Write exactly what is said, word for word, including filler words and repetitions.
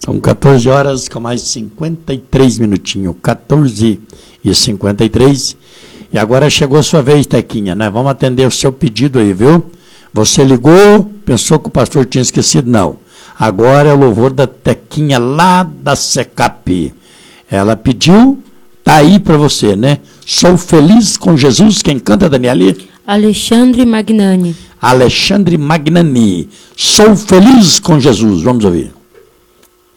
São quatorze horas com mais cinquenta e três minutinhos. quatorze e cinquenta e três. E agora chegou a sua vez, Tequinha, né? Vamos atender o seu pedido aí, viu? Você ligou, pensou que o pastor tinha esquecido? Não. Agora é o louvor da Tequinha lá da Secap. Ela pediu, tá aí para você, né? Sou feliz com Jesus. Quem canta, Daniele? Alexandre Magnani. Alexandre Magnani. Sou feliz com Jesus. Vamos ouvir.